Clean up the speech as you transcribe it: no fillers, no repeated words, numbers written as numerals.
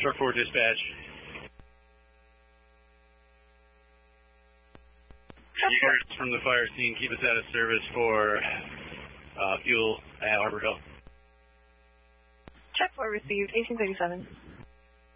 Truck 4 dispatch. Eagers from the fire scene, keep us out of service for fuel at Arbor Hill. Truck 4 received, 1837.